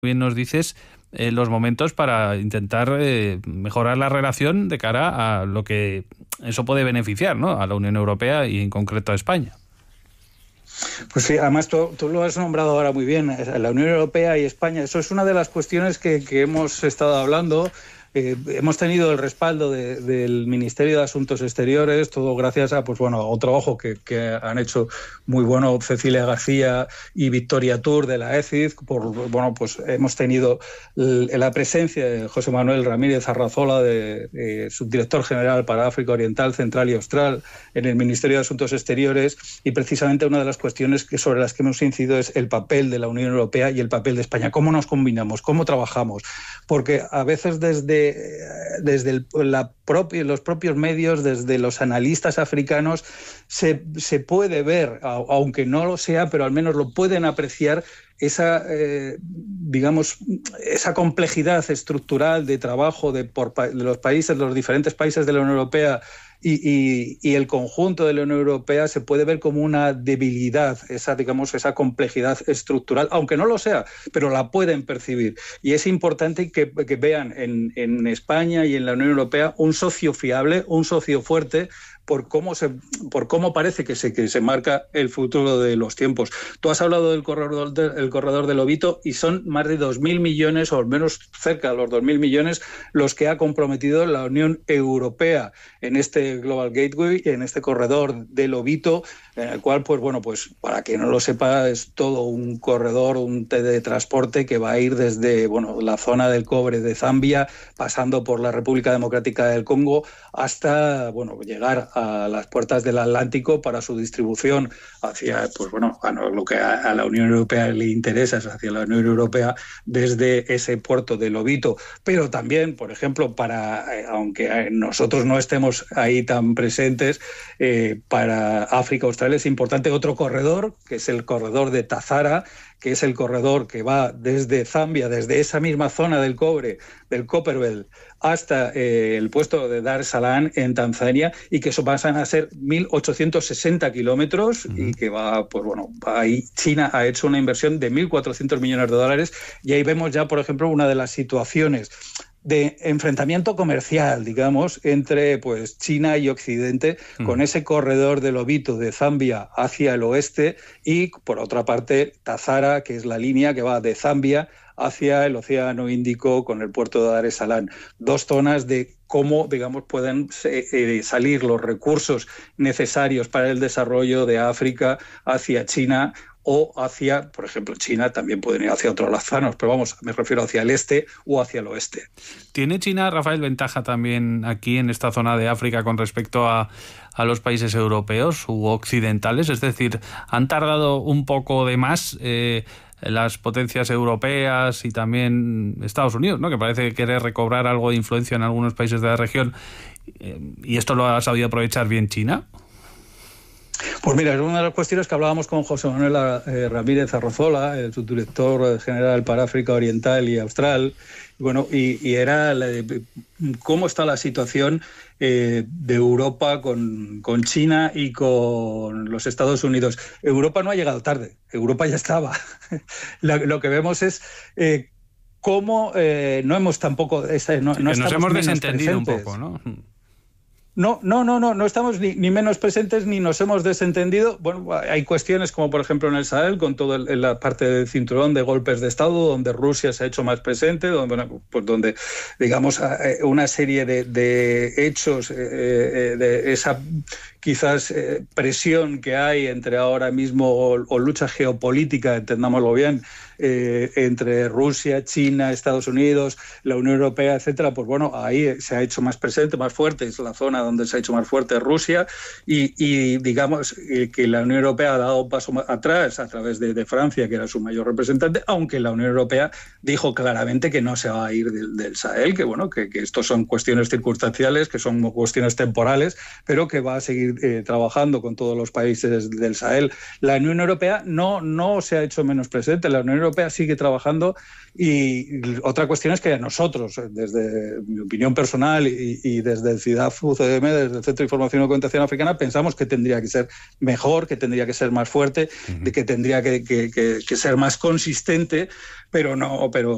bien nos dices, los momentos para intentar mejorar la relación de cara a lo que eso puede beneficiar, ¿no?, a la Unión Europea y en concreto a España. Pues sí, además tú lo has nombrado ahora muy bien, la Unión Europea y España. Eso es una de las cuestiones que hemos estado hablando. Hemos tenido el respaldo del Ministerio de Asuntos Exteriores, todo gracias a un trabajo que han hecho muy bueno Cecilia García y Victoria Tour de la ECID. Hemos tenido la presencia de José Manuel Ramírez Arrazola, subdirector general para África Oriental, Central y Austral en el Ministerio de Asuntos Exteriores, y precisamente una de las cuestiones sobre las que hemos incidido es el papel de la Unión Europea y el papel de España. ¿Cómo nos combinamos? ¿Cómo trabajamos? Porque a veces desde los propios medios, desde los analistas africanos, se puede ver, aunque no lo sea, pero al menos lo pueden apreciar, esa complejidad estructural de trabajo de los países, los diferentes países de la Unión Europea y el conjunto de la Unión Europea se puede ver como una debilidad, esa complejidad estructural, aunque no lo sea, pero la pueden percibir. Y es importante que vean en España y en la Unión Europea un socio fiable, un socio fuerte, por cómo parece que se marca el futuro de los tiempos. Tú has hablado del corredor del Lobito, y son más de 2.000 millones, o al menos cerca de los 2.000 millones, los que ha comprometido la Unión Europea en este Global Gateway, en este corredor del Lobito, en el cual, para quien no lo sepa, es todo un corredor, un de transporte que va a ir desde la zona del cobre de Zambia, pasando por la República Democrática del Congo, hasta llegar a las puertas del Atlántico para su distribución hacia lo que a la Unión Europea le interesa, es hacia la Unión Europea desde ese puerto de Lobito. Pero también, por ejemplo, aunque nosotros no estemos ahí tan presentes, para África Austral es importante otro corredor, que es el corredor de Tazara, que es el corredor que va desde Zambia, desde esa misma zona del cobre, del Copperbelt, hasta el puesto de Dar es Salaam en Tanzania, y que eso pasan a ser 1.860 kilómetros, y que ahí China ha hecho una inversión de 1.400 millones de dólares, y ahí vemos ya, por ejemplo, una de las situaciones de enfrentamiento comercial, entre China y Occidente, con ese corredor de Lobito de Zambia hacia el oeste, y por otra parte Tazara, que es la línea que va de Zambia hacia el Océano Índico con el puerto de Dar es Salaam. Dos zonas de cómo, pueden salir los recursos necesarios para el desarrollo de África hacia China, o hacia, por ejemplo, China también pueden ir hacia otros lazanos, pero me refiero hacia el este o hacia el oeste. ¿Tiene China, Rafael, ventaja también aquí en esta zona de África con respecto a los países europeos u occidentales? Es decir, ¿han tardado un poco de más las potencias europeas y también Estados Unidos, ¿no?, que parece querer recobrar algo de influencia en algunos países de la región, y esto lo ha sabido aprovechar bien China? Pues mira, es una de las cuestiones que hablábamos con José Manuel Ramírez Arrazola, el subdirector general para África Oriental y Austral, y era cómo está la situación de Europa con China y con los Estados Unidos. Europa no ha llegado tarde, Europa ya estaba. Lo que vemos es cómo no hemos tampoco... nos hemos desentendido un poco, ¿no? No estamos ni menos presentes ni nos hemos desentendido. Hay cuestiones como, por ejemplo, en el Sahel, con toda la parte del cinturón de golpes de Estado, donde Rusia se ha hecho más presente, donde digamos, una serie de hechos, de esa quizás presión que hay entre ahora mismo, o lucha geopolítica, entendámoslo bien, entre Rusia, China, Estados Unidos, la Unión Europea, etcétera, ahí se ha hecho más presente, más fuerte, es la zona donde se ha hecho más fuerte Rusia, y digamos que la Unión Europea ha dado un paso atrás a través de Francia, que era su mayor representante, aunque la Unión Europea dijo claramente que no se va a ir del Sahel, que estos son cuestiones circunstanciales, que son cuestiones temporales, pero que va a seguir trabajando con todos los países del Sahel. La Unión Europea no se ha hecho menos presente, la Unión Europea sigue trabajando, y otra cuestión es que nosotros, desde mi opinión personal y desde el CIDAF UCM, desde el Centro de Información y Documentación Africana, pensamos que tendría que ser mejor, que tendría que ser más fuerte, de que tendría que ser más consistente, pero